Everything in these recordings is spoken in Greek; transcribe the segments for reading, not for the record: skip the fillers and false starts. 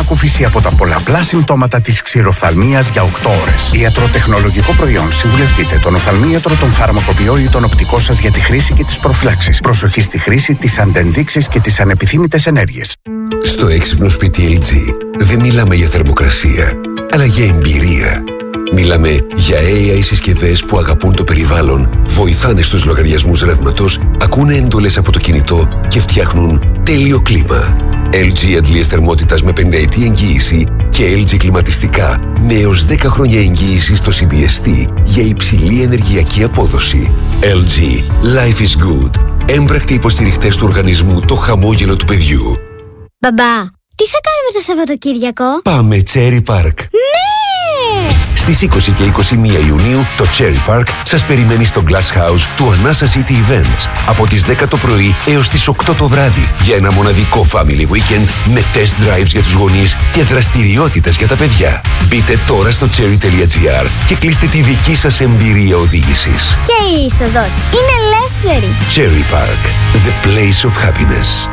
ανάκουφιση από τα πολλαπλά συμπτώματα της ξηροφθαλμίας για 8 ώρες. Ιατροτεχνολογικό προϊόν. Συμβουλευτείτε τον οφθαλμίατρο, τον φαρμακοποιό ή τον οπτικό σας για τη χρήση και τις προφυλάξεις. Προσοχή στη χρήση, τις αντενδείξεις και τις ανεπιθύμητες ενέργειες. Στο έξυπνο σπίτι LG δεν μιλάμε για θερμοκρασία, αλλά για εμπειρία. Μιλάμε για AI συσκευές που αγαπούν το περιβάλλον, βοηθάνε στους λογαριασμούς ρεύματος, ακούνε εντολές από το κινητό και φτιάχνουν τέλειο κλίμα. LG αντλίες θερμότητας με 50ετή εγγύηση και LG κλιματιστικά με έως 10 χρόνια εγγύηση στο CBST για υψηλή ενεργειακή απόδοση. LG. Life is good. Έμπρακτοι υποστηριχτές του οργανισμού Το Χαμόγελο του Παιδιού. Μπαμπά, τι θα κάνουμε το Σαββατοκύριακο? Πάμε Cherry Park. Ναι! Στις 20 και 21 Ιουνίου το Cherry Park σας περιμένει στο Glass House του Anasa City Events από τις 10 το πρωί έως τις 8 το βράδυ για ένα μοναδικό family weekend με test drives για τους γονείς και δραστηριότητες για τα παιδιά. Μπείτε τώρα στο cherry.gr και κλείστε τη δική σας εμπειρία οδήγησης. Και η είσοδος είναι ελεύθερη. Cherry Park, the place of happiness.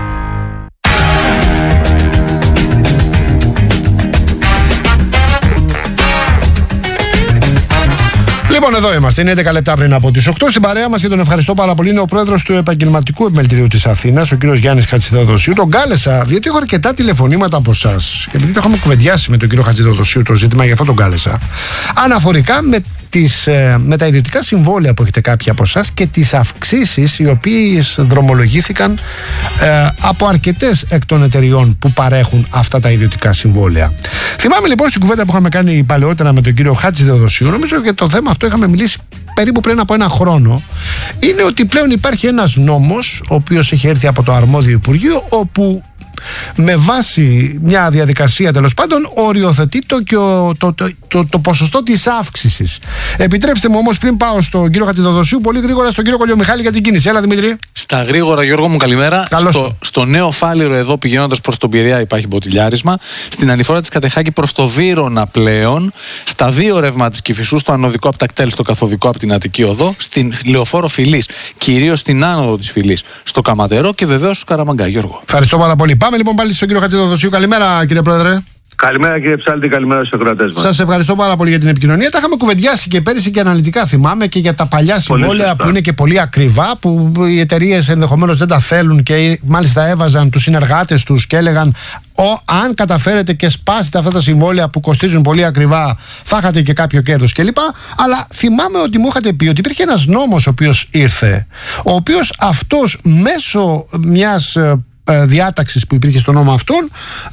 Λοιπόν, εδώ είμαστε. Είναι 11 λεπτά πριν από τις 8. Στην παρέα μας και τον ευχαριστώ πάρα πολύ είναι ο πρόεδρος του Επαγγελματικού Επιμελητηρίου της Αθήνας, ο κύριος Γιάννης Χατζηθεοδοσίου. Τον κάλεσα, διότι έχω αρκετά τηλεφωνήματα από εσάς. Και επειδή το έχουμε κουβεντιάσει με τον κύριο Χατζηθεοδοσίου το ζήτημα, γι' αυτό τον κάλεσα. Αναφορικά με τα ιδιωτικά συμβόλαια που έχετε κάποιοι από εσάς και τις αυξήσεις οι οποίες δρομολογήθηκαν από αρκετές εκ των εταιριών που παρέχουν αυτά τα ιδιωτικά συμβόλαια. Θυμάμαι λοιπόν στην κουβέντα που είχαμε κάνει παλαιότερα με τον κύριο Χατζηθεοδοσίου, νομίζω για το θέμα αυτό είχαμε μιλήσει περίπου πριν από ένα χρόνο, είναι ότι πλέον υπάρχει ένας νόμος ο οποίος έχει έρθει από το αρμόδιο Υπουργείο, όπου με βάση μια διαδικασία τέλος πάντων οριοθετεί το ποσοστό της αύξησης. Επιτρέψτε μου όμως, πριν πάω στον κύριο Χατζηθεοδοσίου, πολύ γρήγορα στον κύριο Κολιομιχάλη για την κίνηση. Έλα Δημήτρη. Στα γρήγορα, Γιώργο μου, καλημέρα. Στο νέο Φάληρο εδώ, πηγαίνοντας προς τον Πειραιά, υπάρχει μποτιλιάρισμα. Στην ανηφόρα της Κατεχάκη προς το Βύρωνα πλέον. Στα δύο ρεύμα της Κηφισού, στο ανωδικό από τα κτέλ, στο καθοδικό από την Αττική Οδό. Στην λεωφόρο Φυλής, κυρίως στην άνοδο της Φυλής, στο Καματερό και βεβαίως στο Καραμαγκά. Γιώργο. Ευχαριστώ πάρα πολύ. Πάμε λοιπόν πάλι στον κύριο Χατζηθεοδοσίου. Καλημέρα, κύριε Πρόεδρε. Καλημέρα κύριε Ψάλτη, καλημέρα στους ακροατές μας. Σας ευχαριστώ πάρα πολύ για την επικοινωνία. Τα είχαμε κουβεντιάσει και πέρυσι και αναλυτικά, θυμάμαι, και για τα παλιά συμβόλαια που είναι και πολύ ακριβά, που οι εταιρείες ενδεχομένως δεν τα θέλουν και μάλιστα έβαζαν τους συνεργάτες τους και έλεγαν αν καταφέρετε και σπάσετε αυτά τα συμβόλαια που κοστίζουν πολύ ακριβά, θα είχατε και κάποιο κέρδος κλπ. Αλλά θυμάμαι ότι μου είχατε πει ότι υπήρχε ένας νόμος ο οποίος ήρθε, ο οποίος αυτός μέσω μιας διάταξης που υπήρχε στο νόμο αυτόν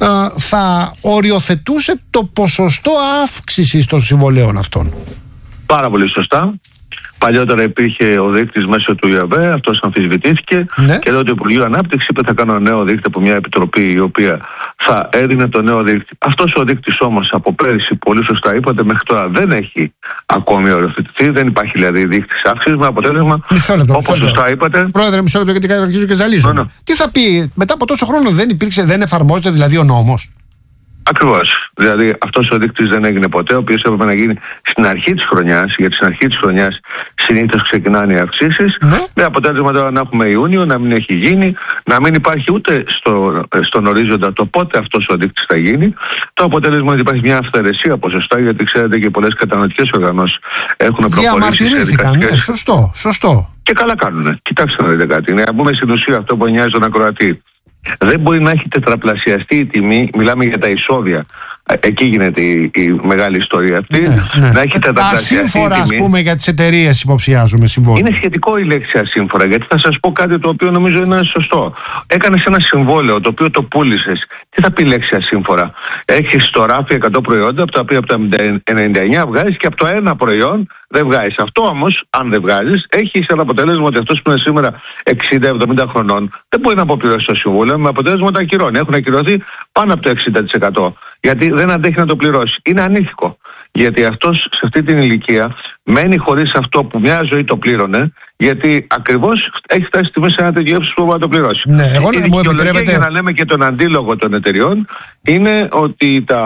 θα οριοθετούσε το ποσοστό αύξησης των συμβολέων αυτών. Πάρα πολύ σωστά. Παλιότερα υπήρχε ο δείκτης μέσω του ΙΑΒΕ, αυτός αμφισβητήθηκε, ναι. Και εδώ το Υπουργείο Ανάπτυξη είπε θα κάνω ένα νέο δείκτη από μια επιτροπή η οποία θα έδινε το νέο δείκτη. Αυτός ο δείκτης όμως από πέρυσι, πολύ σωστά είπατε, μέχρι τώρα δεν έχει ακόμη οριοθετηθεί, δεν υπάρχει δηλαδή δείκτης αύξησης με αποτέλεσμα, όπως σωστά είπατε. Πρόεδρε, μισό λεπτό γιατί αρχίζω και ζαλίζω. Ναι. Τι θα πει, μετά από τόσο χρόνο δεν εφαρμόζεται δηλαδή ο νόμος? Ακριβώς. Δηλαδή αυτός ο δείκτης δεν έγινε ποτέ, ο οποίος έπρεπε να γίνει στην αρχή της χρονιάς, γιατί στην αρχή της χρονιάς συνήθως ξεκινάνε οι αυξήσεις. Με αποτέλεσμα τώρα να έχουμε Ιούνιο, να μην έχει γίνει, να μην υπάρχει ούτε στον ορίζοντα το πότε αυτός ο δείκτης θα γίνει. Το αποτέλεσμα είναι ότι υπάρχει μια αυθαιρεσία ποσοστά, γιατί ξέρετε και πολλές καταναλωτικές οργανώσεις έχουν προχωρήσει σε δικαστικές. Σωστό. Και καλά κάνουνε. Κοιτάξτε να δείτε κάτι. Να πούμε στην ουσία αυτό που νοιάζει τον ακροατή. Δεν μπορεί να έχει τετραπλασιαστεί η τιμή, μιλάμε για τα εισόδια. Εκεί γίνεται η μεγάλη ιστορία αυτή. Ναι. Να έχει τετραπλασιαστεί η τιμή. Ασύμφορα, ας πούμε, για τις εταιρείες υποψιάζουμε συμβόλαιο. Είναι σχετικό η λέξη ασύμφορα, γιατί θα σας πω κάτι το οποίο νομίζω είναι σωστό. Έκανες ένα συμβόλαιο το οποίο το πούλησες. Τι θα πει η λέξη ασύμφορα? Έχεις στο ράφι 100 προϊόντα, από τα οποία από τα 99 βγάζεις και από το ένα προϊόν δεν βγάζεις. Αυτό όμως, αν δεν βγάζεις, έχεις ένα αποτέλεσμα ότι αυτός που είναι σήμερα 60-70 χρονών δεν μπορεί να αποπληρώσει το συμβόλαιο, με αποτέλεσμα τα ακυρώνει. Έχουν ακυρωθεί πάνω από το 60%. Γιατί δεν αντέχει να το πληρώσει. Είναι ανήθικο. γιατί αυτός σε αυτή την ηλικία μένει χωρίς αυτό που μια ζωή το πλήρωνε, γιατί ακριβώς έχει φτάσει στη μέση ένα τέτοιο ύψος που μπορεί να το πληρώσει. Ναι, εγώ η δικαιολογία, για να λέμε και τον αντίλογο των εταιριών, είναι ότι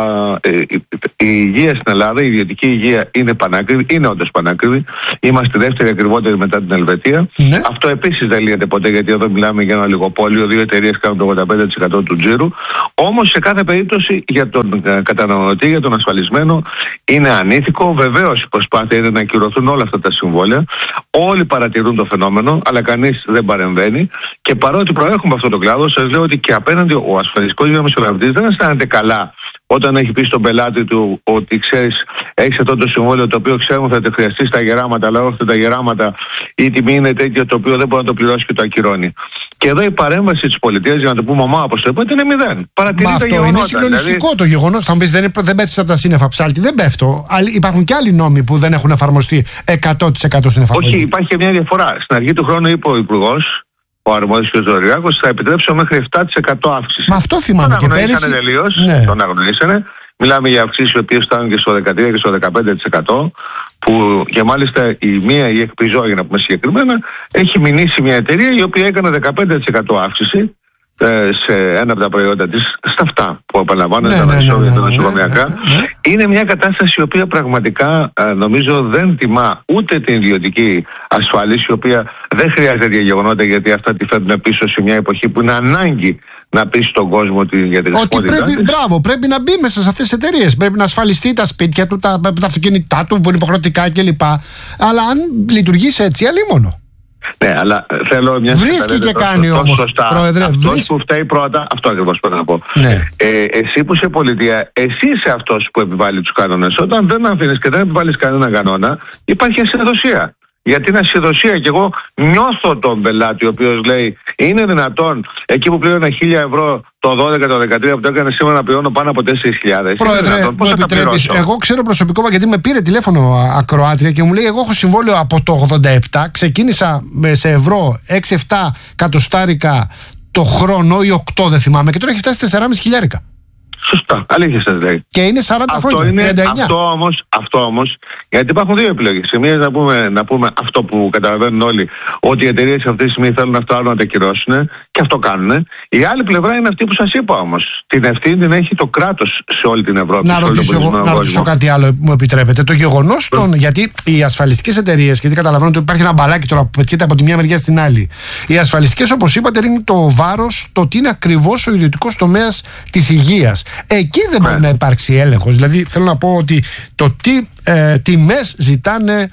η υγεία στην Ελλάδα, η ιδιωτική υγεία είναι πανάκριβη, είναι όντως πανάκριβη. Είμαστε δεύτερη ακριβότερη μετά την Ελβετία. Ναι. Αυτό επίσης δεν λύνεται ποτέ, γιατί εδώ μιλάμε για ένα ολιγοπόλιο, 2 εταιρείες κάνουν το 85% του τζίρου. Όμως σε κάθε περίπτωση για τον καταναλωτή, για τον ασφαλισμένο, είναι ανήθικο. Βεβαίως η προσπάθεια είναι να ακυρωθούν όλα αυτά τα συμβόλαια. Όλοι παρατηρούν το φαινόμενο, αλλά κανείς δεν παρεμβαίνει. Και παρότι προέρχομαι από αυτό το κλάδο, σας λέω ότι και απέναντι ο ασφαλιστικός διαμεσολαβητής δεν αισθάνεται καλά όταν έχει πει στον πελάτη του ότι ξέρεις, έχεις αυτό το συμβόλαιο το οποίο ξέρουμε θα το χρειαστεί στα γεράματα, αλλά όχι τα γεράματα, η τιμή είναι τέτοια το οποίο δεν μπορεί να το πληρώσει και το ακυρώνει. Και εδώ η παρέμβαση της πολιτείας, για να το πούμε ομά όπως το είπατε, είναι 0. Παρατηρεί τα γεγονότα. Είναι συγκλονιστικό το γεγονός. Θα μου πεις δεν πέφτεις από τα σύννεφα ψάλτη. Δεν πέφτω. Υπάρχουν και άλλοι νόμοι που δεν έχουν εφαρμοστεί 100% στην εφαρμογή. Όχι, υπάρχει και μια διαφορά. Στην αρχή του χρόνου είπε ο Υπουργός, ο αρμόδιος κ. Ζωριάκος, θα επιτρέψω μέχρι 7% αύξηση. Μα αυτό θυμάμαι και πέρυσι. Τον αγνοήσανε. Μιλάμε για αυξήσεις οι οποίες φτάνουν και στο 13% και στο 15%. Που και μάλιστα η μία, η Εκπριζό, για να πούμε συγκεκριμένα, έχει μηνύσει μια εταιρεία η οποία έκανε 15% αύξηση σε ένα από τα προϊόντα της, στα αυτά που επαναλαμβάνονται τα νοσοκομιακά. Είναι μια κατάσταση η οποία πραγματικά νομίζω δεν τιμά ούτε την ιδιωτική ασφάλιση, η οποία δεν χρειάζεται τέτοια γεγονότα, γιατί αυτά τη φέρνουν πίσω σε μια εποχή που είναι ανάγκη να πει στον κόσμο για τη ρεσπότητά της. Πρέπει να μπει μέσα σε αυτές τις εταιρείες. Πρέπει να ασφαλιστεί τα σπίτια του, τα αυτοκίνητά του που είναι υποχρεωτικά κλπ. Αλλά αν λειτουργήσει έτσι, αλίμονο. Ναι, αλλά θέλω μια βρίσκει και κάνει όμως, Πρόεδρε. Αυτός που φταίει πρώτα, αυτό ακριβώς πρέπει να πω. Ναι. Εσύ που είσαι πολιτεία, εσύ είσαι αυτός που επιβάλλει τους κανόνες. Όταν δεν αφήνεις και δεν επιβάλλεις κανένα κανόνα, υπάρχει ασυνδοσία. Γιατί είναι ασυνδοσία, και εγώ νιώθω τον πελάτη ο οποίος λέει είναι δυνατόν εκεί που πλήρωνα 1.000 ευρώ το 12, το 13 που το έκανε σήμερα να πληρώνω πάνω από 4.000. Πρόεδρε, μου επιτρέπεις, εγώ ξέρω προσωπικό, γιατί με πήρε τηλέφωνο ακροάτρια και μου λέει εγώ έχω συμβόλαιο από το 87, ξεκίνησα σε ευρώ 6-7 κατοστάρικα το χρόνο ή 8 δεν θυμάμαι και τώρα έχει φτάσει 4.500. Σωστά, αλήθεια σας λέει. Και είναι 40 χρόνια, 39. Αυτό όμως, γιατί υπάρχουν δύο επιλογές. Η μία να πούμε αυτό που καταλαβαίνουν όλοι, ότι οι εταιρείες αυτή τη στιγμή θέλουν αυτό άλλο να τα κυρώσουν, και αυτό κάνουν. Η άλλη πλευρά είναι αυτή που σας είπα όμως. Την ευθύνη την έχει το κράτος σε όλη την Ευρώπη. Να ρωτήσω κάτι άλλο, μου επιτρέπετε. Το γεγονός γιατί οι ασφαλιστικές εταιρείες, γιατί καταλαβαίνω ότι υπάρχει ένα μπαλάκι τώρα που πετιέται από τη μία μεριά στην άλλη. Οι ασφαλιστικές, όπως είπατε, ρίχνουν το βάρος το τι είναι ακριβώς ο ιδιωτικός τομέας της υγείας. Εκεί δεν μπορεί να υπάρξει έλεγχος. Δηλαδή θέλω να πω ότι το τι τιμές ζητάνε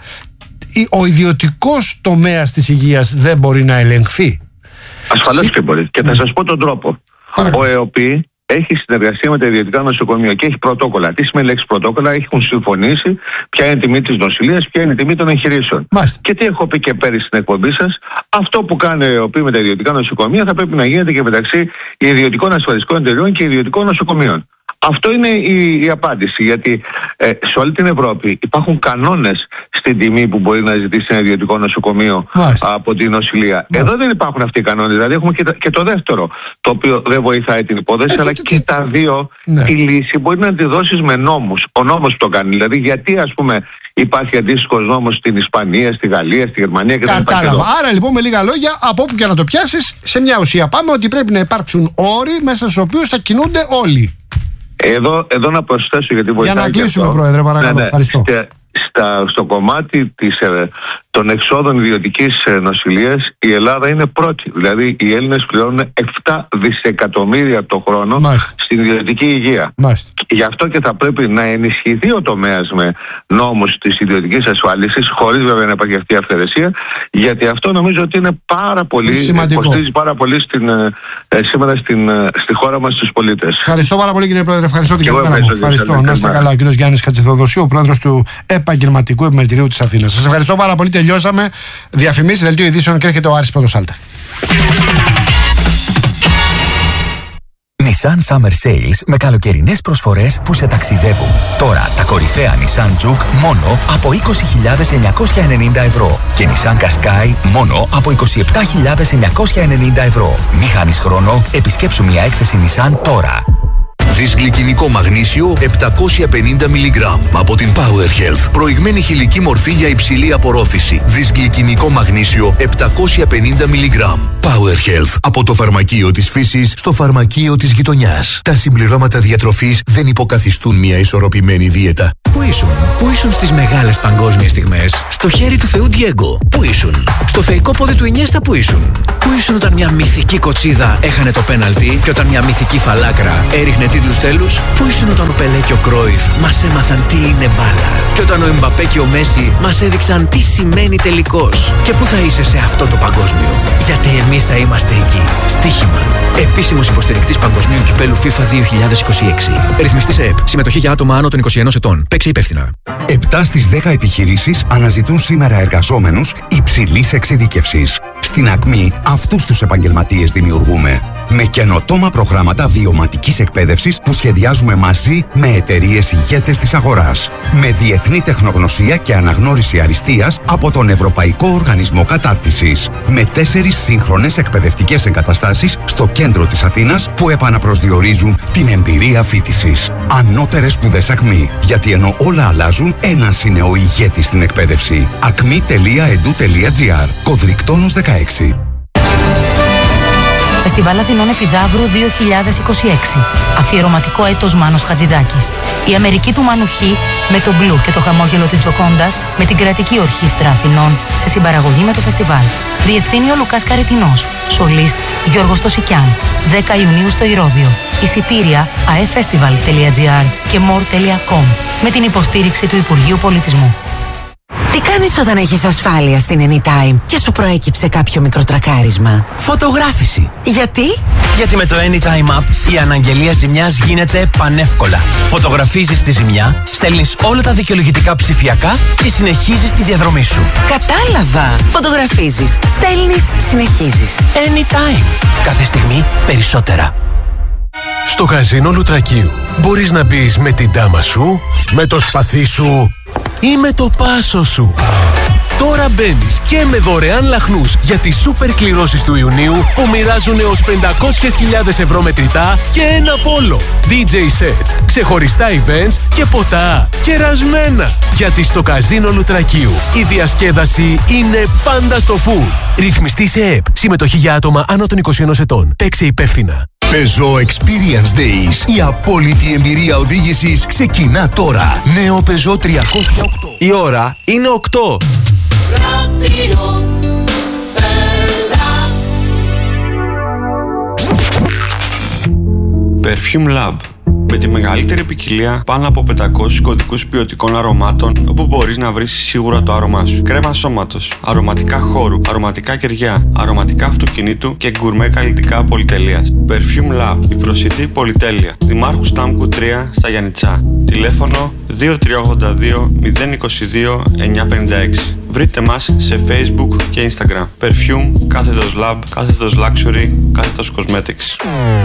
ο ιδιωτικός τομέας της υγείας δεν μπορεί να ελεγχθεί. Ασφαλώς και μπορεί. Και θα σας πω τον τρόπο. Ο ΕΟΠΗ έχει συνεργασία με τα ιδιωτικά νοσοκομεία και έχει πρωτόκολλα. Τι σημαίνει λέξη πρωτόκολλα? Έχουν συμφωνήσει ποια είναι η τιμή της νοσηλείας, ποια είναι η τιμή των εγχειρήσεων. Και τι έχω πει και πέρυσι στην εκπομπή σας, αυτό που κάνει ο ΕΟΠΗ με τα ιδιωτικά νοσοκομεία θα πρέπει να γίνεται και μεταξύ ιδιωτικών ασφαλιστικών εταιρεών και ιδιωτικών νοσοκομείων. Αυτό είναι η απάντηση, γιατί σε όλη την Ευρώπη υπάρχουν κανόνες στην τιμή που μπορεί να ζητήσει ένα ιδιωτικό νοσοκομείο από την νοσηλεία. Εδώ δεν υπάρχουν αυτοί οι κανόνες. Δηλαδή έχουμε και το δεύτερο, το οποίο δεν βοηθάει την υπόθεση, αλλά και τα δύο τη λύση μπορεί να τη δώσεις με νόμους. Ο νόμος το κάνει. Δηλαδή, γιατί ας πούμε υπάρχει αντίστοιχος νόμος στην Ισπανία, στη Γαλλία, στη Γερμανία και δεν υπάρχει εδώ. Άρα λοιπόν, με λίγα λόγια, από όπου και να το πιάσεις, σε μια ουσία πάμε ότι πρέπει να υπάρξουν όροι μέσα στους οποίους θα κινούνται όλοι. Εδώ να προσθέσω, γιατί βοηθάει. Για να κλείσουμε, Πρόεδρε, παρακαλώ. Ευχαριστώ. Στο κομμάτι των εξόδων ιδιωτικής νοσηλείας, η Ελλάδα είναι πρώτη. Δηλαδή οι Έλληνες πληρώνουν 7 δισεκατομμύρια το χρόνο στην ιδιωτική υγεία. Γι' αυτό και θα πρέπει να ενισχυθεί ο τομέας με νόμους της ιδιωτικής ασφάλισης, χωρίς βέβαια να υπάρχει αυτή η αυθαιρεσία, γιατί αυτό νομίζω ότι είναι πάρα πολύ σημαντικό. Υποστηρίζει πάρα πολύ σήμερα στη χώρα μας στους πολίτες. Ευχαριστώ πάρα πολύ, κύριε Πρόεδρε. Ευχαριστώ την κυρία μου. Ευχαριστώ. Να είστε καλά. Ο κύριος Γιάννης Χατζηθεοδοσίου, ο πρόεδρος του Επαγγελματικού Επιμελητηρίου της Αθήνας. Σας ευχαριστώ πάρα πολύ. Τελειώσαμε. Διαφημίσεις, δελτίο ειδήσεων και έρχεται ο Άρης Πρωτοσάλτα. Nissan Summer Sales με καλοκαιρινές προσφορές που σε ταξιδεύουν. Τώρα τα κορυφαία Nissan Juke μόνο από 20.990 ευρώ και Nissan Qashqai μόνο από 27.990 ευρώ. Μη χάνεις χρόνο, επισκέψου μια έκθεση Nissan τώρα. Δυσγλυκινικό μαγνήσιο 750 mg από την Power Health. Προηγμένη χηλική μορφή για υψηλή απορρόφηση. Δυσγλυκινικό μαγνήσιο 750 mg. Power Health. Από το φαρμακείο της φύσης στο φαρμακείο της γειτονιάς. Τα συμπληρώματα διατροφής δεν υποκαθιστούν μια ισορροπημένη δίαιτα. Πού ήσουν στις μεγάλες παγκόσμιες στιγμές? Στο χέρι του Θεού Ντιέγκο. Πού ήσουν? Στο θεϊκό πόδι του Ινιέστα. Πού ήσουν? Πού ήσουν όταν μια μυθική κοτσίδα έχανε το πέναλτι και όταν μια μυθική φαλάκρα έριχνε τίτλους τέλους? Πού ήσουν όταν ο Πελέ και ο Κρόιφ μας έμαθαν τι είναι μπάλα? Και όταν ο Εμπαπέ και ο Μέση μας έδειξαν τι σημαίνει τελικός? Και πού θα είσαι σε αυτό το παγκόσμιο? Γιατί εμείς θα είμαστε εκεί. Στοίχημα. Επίσημος υποστηρικτής Παγκοσμίου Κυπέλου FIFA 2026. Ρυθμιστής ΕΕΠ. Συμμετοχή για άτομα άνω των 21 ετών. Παίξε υπεύθυνα. 7 στις 10 επιχειρήσεις αναζητούν σήμερα εργαζόμενους υψηλής εξειδίκευσης. Στην Ακμή αυτούς τους επαγγελματίες δημιουργούμε. Με καινοτόμα προγράμματα βιωματικής εκπαίδευσης που σχεδιάζουμε μαζί με εταιρείες ηγέτες της αγοράς. Με διεθνή τεχνογνωσία και αναγνώριση αριστείας από τον Ευρωπαϊκό Οργανισμό Κατάρτισης. Με 4 σύγχρονες εκπαιδευτικές εγκαταστάσεις στο κέντρο της Αθήνας που επαναπροσδιορίζουν την εμπειρία φοιτησης. Ανώτερες σπουδές Ακμή. Γιατί ενώ όλα αλλάζουν, ένας είναι ο ηγέτης στην εκπαίδευση. acmi.edu.gr. Κωδρικτόνος 16. Φεστιβάλ Αθηνών Επιδαύρου 2026. Αφιερωματικό έτος Μάνος Χατζηδάκης. Η Αμερική του Μανουχή με τον Μπλου και το χαμόγελο της Τζοκόντας με την Κρατική Ορχήστρα Αθηνών σε συμπαραγωγή με το φεστιβάλ. Διευθύνει ο Λουκάς Καρετινός. Σολίστ Γιώργος Τοσικιάν. 10 Ιουνίου στο Ηρώδειο. Εισιτήρια aefestival.gr και more.com με την υποστήριξη του Υπουργείου Πολιτισμού. Τι κάνεις όταν έχεις ασφάλεια στην Anytime και σου προέκυψε κάποιο μικροτρακάρισμα? Φωτογράφηση. Γιατί? Γιατί με το Anytime App η αναγγελία ζημιάς γίνεται πανεύκολα. Φωτογραφίζεις τη ζημιά, στέλνεις όλα τα δικαιολογητικά ψηφιακά και συνεχίζεις τη διαδρομή σου. Κατάλαβα. Φωτογραφίζεις, στέλνεις, συνεχίζεις. Anytime. Κάθε στιγμή περισσότερα. Στο καζίνο Λουτρακίου μπορείς να μπεις με την ντάμα σου, με το σπαθί σου ή με το πάσο σου. Τώρα μπαίνεις και με δωρεάν λαχνούς για τις σούπερ κληρώσεις του Ιουνίου που μοιράζουν έως 500.000 ευρώ μετρητά και ένα πόλο. DJ sets, ξεχωριστά events και ποτά. Κερασμένα. Γιατί στο καζίνο Λουτρακίου η διασκέδαση είναι πάντα στο φουλ. Ρυθμιστή σε ΕΕΠ. Συμμετοχή για άτομα άνω των 21 ετών. Παίξε υπεύθυνα. Peugeot Experience Days. Η απόλυτη εμπειρία οδήγησης ξεκινά τώρα. Νέο Peugeot 308. Η ώρα είναι 8. Perfume Lab. Με τη μεγαλύτερη ποικιλία πάνω από 500 κωδικούς ποιοτικών αρωμάτων, όπου μπορείς να βρεις σίγουρα το άρωμά σου. Κρέμα σώματος, αρωματικά χώρου, αρωματικά κεριά, αρωματικά αυτοκινήτου και γκουρμέ καλλιτικά πολυτελείας. Perfume Lab, η προσιτή πολυτέλεια. Δημάρχου Στάμκου 3 στα Γιαννιτσά. Τηλέφωνο 2382 022 956. Βρείτε μας σε Facebook και Instagram. Perfume, κάθετος Lab, κάθετος Luxury, κάθετος Cosmetics.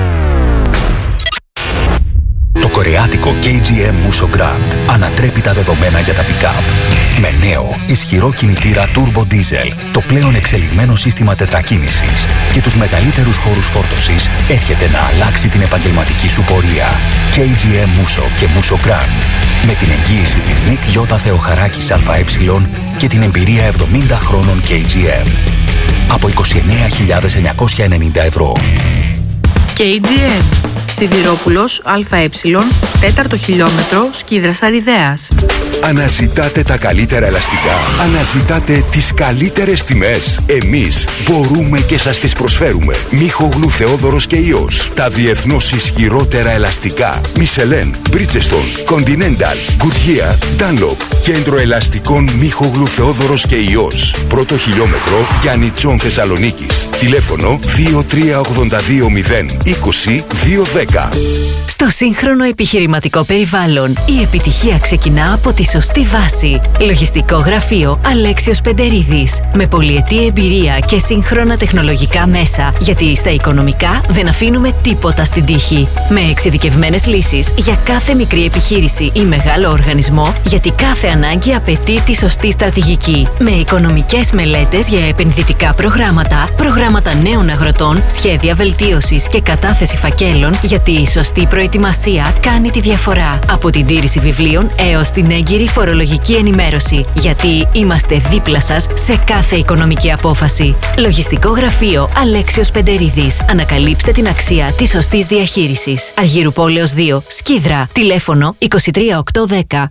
Το κορεάτικο KGM Musso Grand ανατρέπει τα δεδομένα για τα pick-up. Με νέο, ισχυρό κινητήρα Turbo Diesel, το πλέον εξελιγμένο σύστημα τετρακίνησης και τους μεγαλύτερους χώρους φόρτωσης, έρχεται να αλλάξει την επαγγελματική σου πορεία. KGM Musso και Musso Grand. Με την εγγύηση της Nick J. Θεοχαράκης ΑΕ και την εμπειρία 70 χρόνων KGM. Από 29.990 ευρώ. KGM. Σιδηρόπουλος ΑΕ, 4ο χιλιόμετρο, Σκίδρας Αριδέας. Αναζητάτε τα καλύτερα ελαστικά. Αναζητάτε τις καλύτερες τιμές. Εμείς μπορούμε και σας τις προσφέρουμε. Μίχογλου Θεόδωρος και Ιός. Τα διεθνώς ισχυρότερα ελαστικά. Michelin, Bridgestone, Continental, Goodyear, Dunlop. Κέντρο ελαστικών Μίχογλου Θεόδωρος και Ιός. Πρώτο χιλιόμετρο, Γιάννη Τσόν Θεσσαλονίκης. Τηλέφωνο 2382 020 210. Στο σύγχρονο επιχειρηματικό περιβάλλον, η επιτυχία ξεκινά από τη σωστή βάση. Λογιστικό γραφείο Αλέξιος Πεντερίδης. Με πολυετή εμπειρία και σύγχρονα τεχνολογικά μέσα. Γιατί στα οικονομικά δεν αφήνουμε τίποτα στην τύχη. Με εξειδικευμένες λύσεις για κάθε μικρή επιχείρηση ή μεγάλο οργανισμό, γιατί κάθε ανάγκη απαιτεί τη σωστή στρατηγική. Με οικονομικές μελέτες για επενδυτικά προγράμματα, προγράμματα νέων αγροτών, σχέδια βελτίωσης και κατάθεση φακέλων, γιατί η σωστή προετοιμασία κάνει τη διαφορά. Από την τήρηση βιβλίων έως την έγκυρη φορολογική ενημέρωση. Γιατί είμαστε δίπλα σας σε κάθε οικονομική απόφαση. Λογιστικό γραφείο Αλέξιος Πεντερίδης. Ανακαλύψτε την αξία της σωστής διαχείρισης. Αργύρου Πόλεως 2, Σκίδρα. Τηλέφωνο 23810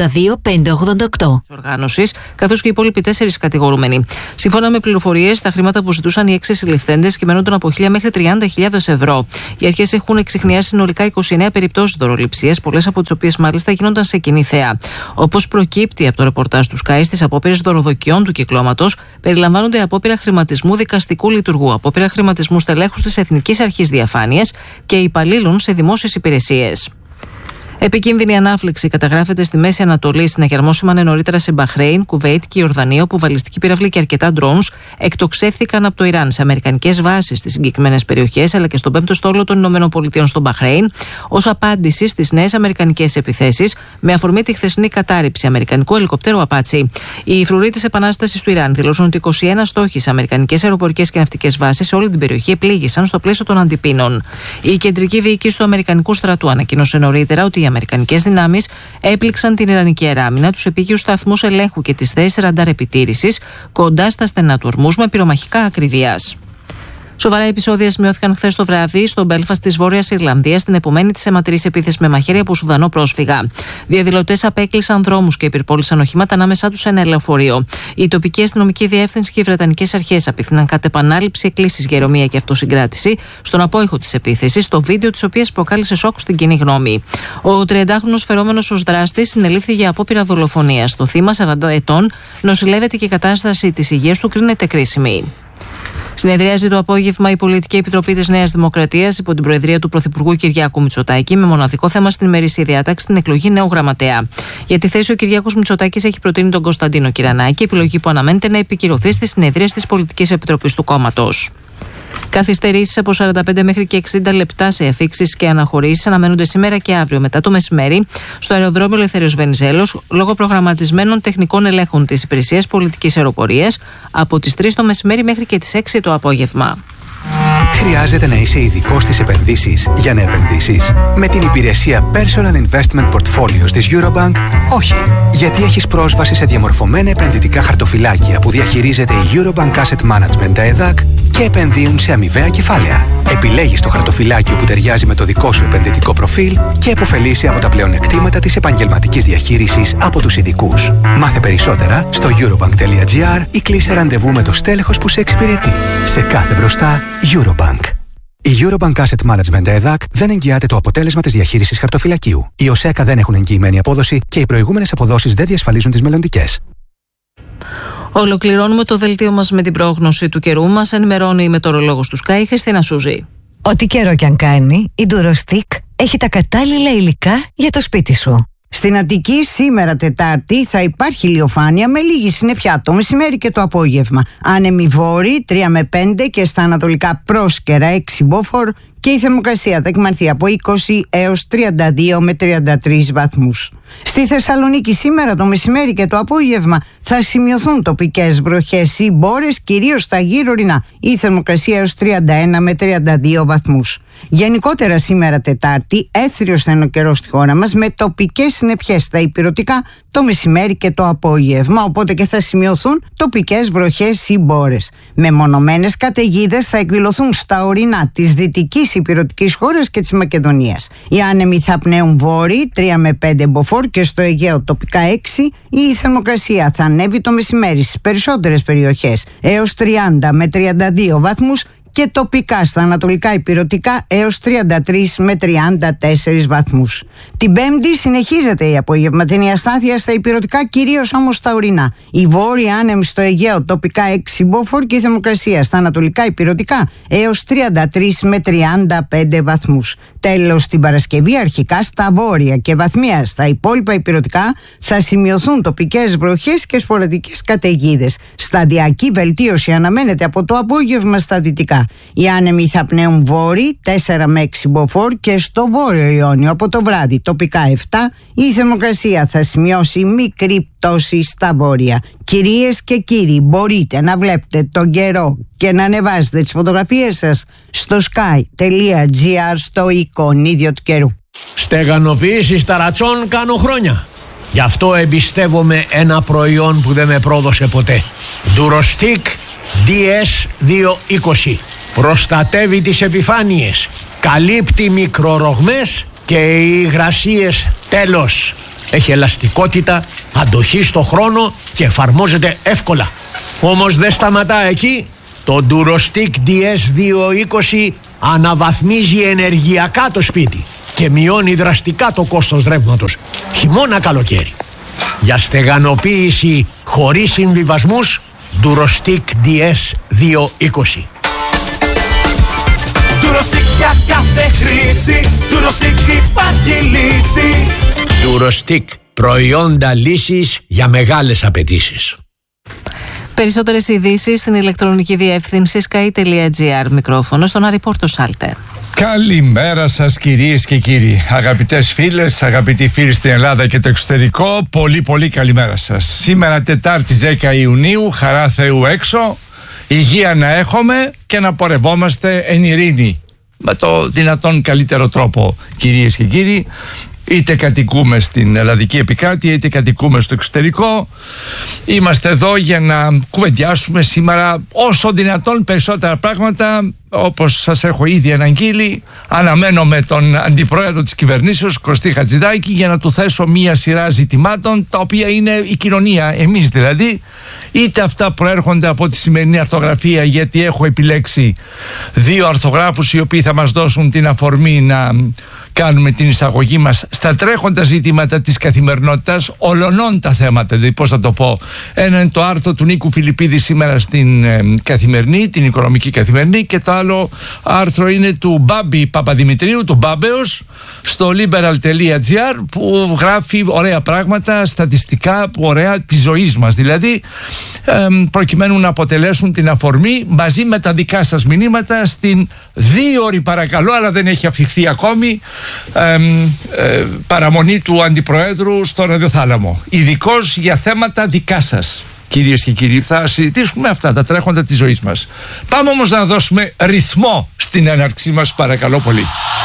82588. Οργάνωσης, καθώς και οι υπόλοιποι 4 κατηγορούμενοι. Σύμφωνα με πληροφορίες, τα χρήματα που ζητούσαν οι 6 συλληφθέντες κυμαίνονταν από 1.000 μέχρι 30.000 ευρώ. Οι αρχές έχουν εξιχνιάσει συνολικά 29 περιπτώσεις δωροληψίας, πολλές από τις οποίες μάλιστα γίνονταν σε κοινή θέα. Όπως προκύπτει από το ρεπορτάζ του Sky, στις απόπειρες δωροδοκιών του κυκλώματος περιλαμβάνονται απόπειρα χρηματισμού δικαστικού λειτουργού, απόπειρα χρηματισμού στελέχους της Εθνικής Αρχής Διαφάνειας και υπαλλήλων σε δημόσιες υπηρεσίες. Επικίνδυνη ανάφλεξη καταγράφεται στη Μέση Ανατολή. Συναγερμόσημανε νωρίτερα σε Μπαχρέιν, Κουβέιτ και Ιορδανία, όπου βαλιστική πύραυλη και αρκετά drones εκτοξεύθηκαν από το Ιράν σε αμερικανικές βάσεις στις συγκεκριμένες περιοχές, αλλά και στον 5ο στόλο των ΗΠΑ στο Μπαχρέιν, ως απάντηση στις νέες αμερικανικές επιθέσεις, με αφορμή τη χθεσινή κατάρριψη αμερικανικού ελικοπτέρου Απάτσι. Οι φρουροί της Επανάστασης του Ιράν δηλώσουν ότι 21 στόχοι σε αμερικανικές αεροπορικές και ναυτικές βάσεις σε όλη την περιοχή επλήγησαν στο πλαίσιο των αντιπίνων. Η κεντρική διοίκηση του Αμερικανικού στρατού ανακοίνωσε νωρίτερα ότι οι αμερικανικές δυνάμεις έπληξαν την Ιρανική αεράμινα, τους επίκειους σταθμούς ελέγχου και τις θέσεις ραντάρ επιτήρησης κοντά στα στενά του ορμούς με πυρομαχικά ακριβίας. Σοβαρά επεισόδια σημειώθηκαν χθες το βράδυ στο Μπέλφαστ της Βόρειας Ιρλανδίας, την επομένη της αιματηρής επίθεση με μαχαίρι από Σουδανό πρόσφυγα. Διαδηλωτές απέκλεισαν δρόμους και υπερπόλησαν οχήματα ανάμεσά τους σε ένα λεωφορείο. Η τοπική αστυνομική διεύθυνση και οι βρετανικές αρχές απίθυναν κατ' επανάληψη εκκλήσεις για ηρεμία και αυτοσυγκράτηση στον απόϊχο της επίθεσης, το βίντεο της οποίας προκάλεσε σοκ στην κοινή γνώμη. Ο 30χρονος φερόμενος ως δράστης συνελήφθη για απόπειρα δολοφονίας. Το θύμα, 40 ετών, νοσηλεύεται και η κατάσταση της υγείας του κρίνεται κρίσιμη. Συνεδριάζει το απόγευμα η Πολιτική Επιτροπή της Νέας Δημοκρατίας υπό την προεδρία του Πρωθυπουργού Κυριάκου Μητσοτάκη, με μοναδικό θέμα στην ημερήσια διάταξη την εκλογή νέου γραμματέα. Για τη θέση, ο Κυριάκος Μητσοτάκης έχει προτείνει τον Κωνσταντίνο Κυρανάκη, επιλογή που αναμένεται να επικυρωθεί στη συνεδρία της Πολιτικής Επιτροπής του κόμματος. Καθυστερήσεις από 45 μέχρι και 60 λεπτά σε αφίξεις και αναχωρήσεις αναμένονται σήμερα και αύριο μετά το μεσημέρι στο αεροδρόμιο Ελευθέριος Βενιζέλος, λόγω προγραμματισμένων τεχνικών ελέγχων της Υπηρεσίας Πολιτικής Αεροπορίας από τις 3 το μεσημέρι μέχρι και τις 6 το απόγευμα. Χρειάζεται να είσαι ειδικός στις επενδύσεις για να επενδύσεις? Με την υπηρεσία Personal Investment Portfolios της Eurobank, όχι. Γιατί έχεις πρόσβαση σε διαμορφωμένα επενδυτικά χαρτοφυλάκια που διαχειρίζεται η Eurobank Asset Management ΕΔΑΚ και επενδύουν σε αμοιβαία κεφάλαια. Επιλέγεις το χαρτοφυλάκιο που ταιριάζει με το δικό σου επενδυτικό προφίλ και επωφελείσαι από τα πλεονεκτήματα της επαγγελματικής διαχείρισης από τους ειδικούς. Μάθε περισσότερα στο eurobank.gr ή κλείσε ραντεβού με το στέλεχος που σε εξυπηρετεί. Σε κάθε μπροστά, Eurobank. Η Eurobank Asset Management ΕΔΑΚ δεν εγγυάται το αποτέλεσμα της διαχείρισης χαρτοφυλακίου. Οι ΟΣΕΚΑ δεν έχουν εγγυημένη απόδοση και οι προηγούμενες αποδόσεις δεν διασφαλίζουν τις μελλοντικές. Ολοκληρώνουμε το δελτίο μας με την πρόγνωση του καιρού. Μας ενημερώνει η μετεωρολόγος του Sky, Χριστίνα Σούζη. Ό,τι καιρό κι αν κάνει, η Durostic έχει τα κατάλληλα υλικά για το σπίτι σου. Στην Αττική σήμερα Τετάρτη θα υπάρχει ηλιοφάνεια με λίγη συννεφιά το μεσημέρι και το απόγευμα. Άνεμοι βόρειοι 3 με 5 και στα ανατολικά πρόσκαιρα 6 μποφόρ και η θερμοκρασία θα εκμανθεί από 20 έως 32 με 33 βαθμούς. Στη Θεσσαλονίκη σήμερα το μεσημέρι και το απόγευμα θα σημειωθούν τοπικές βροχές ή μπόρες, κυρίως στα γύρω ορεινά. Η θερμοκρασία έως 31 με 32 βαθμούς. Γενικότερα σήμερα Τετάρτη έθριος θα είναι ο καιρός στη χώρα μας με τοπικές συννεφιές στα ηπειρωτικά το μεσημέρι και το απόγευμα, οπότε και θα σημειωθούν τοπικές βροχές ή μπόρες. Μεμονωμένες καταιγίδες θα εκδηλωθούν στα ορεινά της δυτικής ηπειρωτικής χώρας και της Μακεδονίας. Οι άνεμοι θα πνέουν βόρειοι 3 με 5 μποφόρ και στο Αιγαίο τοπικά 6. Η θερμοκρασία θα ανέβει το μεσημέρι στις περισσότερες περιοχές έως 30 με 32 βαθμούς και τοπικά στα ανατολικά ηπειρωτικά έως 33 με 34 βαθμούς. Την Πέμπτη συνεχίζεται η απογευματινή αστάθεια στα ηπειρωτικά, κυρίως όμως στα ορεινά. Η βόρεια άνεμη στο Αιγαίο τοπικά 6 μποφόρ και η θερμοκρασία στα ανατολικά ηπειρωτικά έως 33 με 35 βαθμούς. Τέλος, την Παρασκευή αρχικά στα βόρεια και βαθμία στα υπόλοιπα ηπειρωτικά θα σημειωθούν τοπικές βροχές και σποραδικές καταιγίδες. Σταδιακή βελτίωση αναμένεται από το απόγευμα στα δυτικά. νυχτικά. Οι άνεμοι θα πνέουν βόρειοι 4 με 6 μποφόρ και στο βόρειο Ιόνιο από το βράδυ τοπικά 7. Η θερμοκρασία θα σημειώσει μικρή πτώση στα βόρεια. Κυρίες και κύριοι, μπορείτε να βλέπετε τον καιρό και να ανεβάζετε τις φωτογραφίες σας στο sky.gr στο εικονίδιο του καιρού. Στεγανοποίηση ταρατσών κάνω χρόνια. Γι' αυτό εμπιστεύομαι ένα προϊόν που δεν με πρόδωσε ποτέ. Durostic DS220. Προστατεύει τις επιφάνειες, καλύπτει μικρορογμές και οι υγρασίες τέλος. Έχει ελαστικότητα, αντοχή στο χρόνο και εφαρμόζεται εύκολα. Όμως δεν σταματά εκεί. Το Durostic DS220 αναβαθμίζει ενεργειακά το σπίτι και μειώνει δραστικά το κόστος ρεύματος, χειμώνα καλοκαίρι. Για στεγανοποίηση χωρίς συμβιβασμούς, Durostic DS220. Durostic για κάθε χρήση, Durostic υπάρχει λύση. Durostic, προϊόντα λύσης για μεγάλες απαιτήσεις. Περισσότερες ειδήσεις στην ηλεκτρονική διεύθυνση sky.gr. Μικρόφωνο στον Άρη Πόρτο Σάλτε. Καλημέρα σας κυρίες και κύριοι, αγαπητές φίλες, αγαπητοί φίλοι στην Ελλάδα και το εξωτερικό. Πολύ καλημέρα σας. Σήμερα Τετάρτη 10 Ιουνίου, χαρά Θεού έξω, υγεία να έχουμε και να πορευόμαστε εν ειρήνη με το δυνατόν καλύτερο τρόπο, κυρίες και κύριοι. Είτε κατοικούμε στην ελλαδική επικράτεια είτε κατοικούμε στο εξωτερικό, είμαστε εδώ για να κουβεντιάσουμε σήμερα όσο δυνατόν περισσότερα πράγματα. Όπως σας έχω ήδη αναγγείλει, αναμένω με τον αντιπρόεδρο της κυβερνήσεως Κωστή Χατζηδάκη για να του θέσω μία σειρά ζητημάτων, τα οποία είναι η κοινωνία, εμείς δηλαδή, είτε αυτά προέρχονται από τη σημερινή αρθογραφία, γιατί έχω επιλέξει 2 αρθογράφους οι οποίοι θα μας δώσουν την αφορμή να κάνουμε την εισαγωγή μας στα τρέχοντα ζητήματα της καθημερινότητας, ολονών τα θέματα, δηλαδή πώς θα το πω. Ένα είναι το άρθρο του Νίκου Φιλιππίδη σήμερα στην Καθημερινή, την Οικονομική Καθημερινή, και το άλλο άρθρο είναι του Μπάμπη Παπαδημητρίου, του Μπάμπεος, στο liberal.gr, που γράφει ωραία πράγματα, στατιστικά που ωραία της ζωής μας, δηλαδή προκειμένου να αποτελέσουν την αφορμή μαζί με τα δικά σας μηνύματα στην 2ωρη, παρακαλώ, αλλά δεν έχει αφιχθεί ακόμη, παραμονή του Αντιπροέδρου στο ραδιοθάλαμο, ειδικώς για θέματα δικά σας. Κυρίες και κύριοι, θα συζητήσουμε αυτά τα τρέχοντα της ζωής μας. Πάμε όμως να δώσουμε ρυθμό στην έναρξή μας, παρακαλώ πολύ.